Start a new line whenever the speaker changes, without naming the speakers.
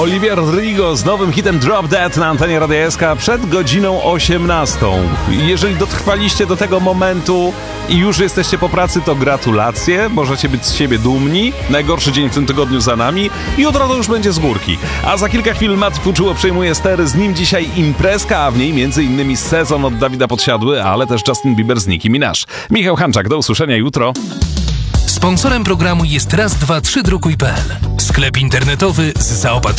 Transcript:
Olivia Rodrigo z nowym hitem Drop Dead na antenie Radia SK przed godziną 18. Jeżeli dotrwaliście do tego momentu i już jesteście po pracy, to gratulacje, możecie być z siebie dumni. Najgorszy dzień w tym tygodniu za nami. Jutro to już będzie z górki. A za kilka chwil Matt Fuczuło przejmuje stery, z nim dzisiaj imprezka, a w niej m.in. Sezon od Dawida Podsiadły, ale też Justin Bieber z Nicki Minaj. Michał Hanczak, do usłyszenia jutro.
Sponsorem programu jest raz, dwa, trzy drukuj.pl. Sklep internetowy z zaopatrzeniem